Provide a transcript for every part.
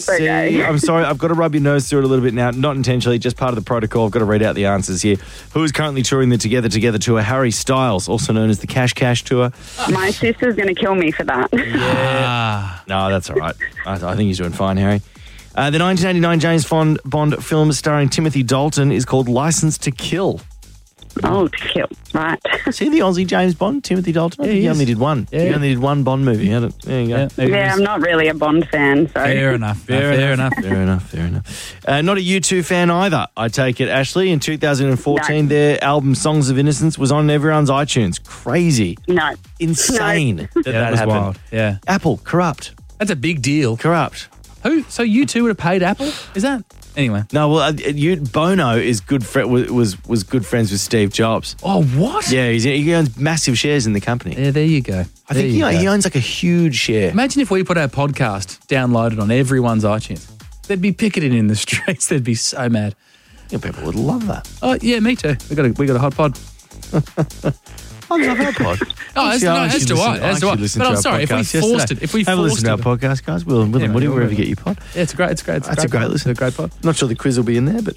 Okay. See, I'm sorry, I've got to rub your nose through it a little bit now. Not intentionally, just part of the protocol. I've got to read out the answers here. Who is currently touring the Together Together tour? Harry Styles, also known as the Cash Cash tour. My sister's going to kill me for that. No, that's all right. I think he's doing fine, Harry. The 1989 James Bond film starring Timothy Dalton is called License to Kill. Oh, to kill. Right. See the Aussie James Bond, Timothy Dalton? I think he only did one. Yeah. He only did one Bond movie. There you go. Yeah, I'm not really a Bond fan, so... Fair enough. Fair enough. Not a U2 fan either, I take it, Ashley. In 2014, their album Songs of Innocence was on everyone's iTunes. Crazy. No. Insane that was happened. wild. Yeah. Apple, corrupt. That's a big deal. Corrupt. Who? So you two would have paid Apple? Is that? Anyway. No, well, Bono is was good friends with Steve Jobs. Oh, what? Yeah, he owns massive shares in the company. Yeah, there you go. I think he owns like a huge share. Imagine if we put our podcast downloaded on everyone's iTunes. They'd be picketing in the streets. They'd be so mad. Yeah, people would love that. Oh, yeah, me too. We got a hot pod. I love our pod. As do I. But I'm sorry, if we forced it. Have a listen to our podcast, guys. Will and Woody, wherever you get your pod. Yeah, it's great. That's a great listen. It's a great pod. Not sure the quiz will be in there, but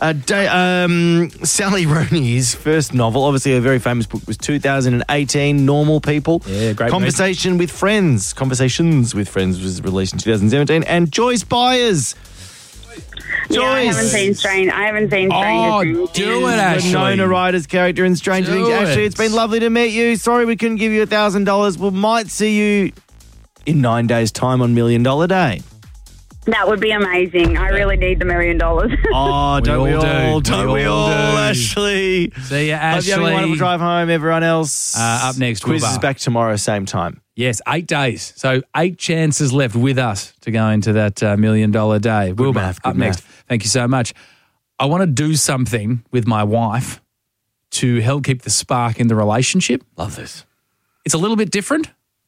Sally Rooney's first novel, obviously a very famous book, was 2018, Normal People. Yeah, great. Conversations with Friends was released in 2017, and Joyce Byers. Yeah, I haven't seen Stranger Things. Do it, Ashley. Winona Ryder's character in Stranger Things. Ashley, it's been lovely to meet you. Sorry we couldn't give you $1,000. We might see you in 9 days' time on $1 Million Day. That would be amazing. I really need the $1 million. Oh, don't we all? Don't we all, Ashley? See ya, Ashley. Hope you have a wonderful drive home, everyone else. Up next, quiz Wilbur. is back tomorrow, same time. Yes, 8 days. So 8 chances left with us to go into that $1 Million Day. Wilbur, up next. Thank you so much. I want to do something with my wife to help keep the spark in the relationship. Love this. It's a little bit different.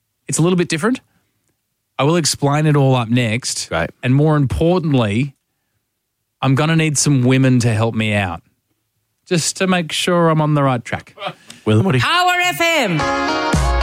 I will explain it all up next. Great. And more importantly, I'm going to need some women to help me out just to make sure I'm on the right track. Will and Woody. Power FM.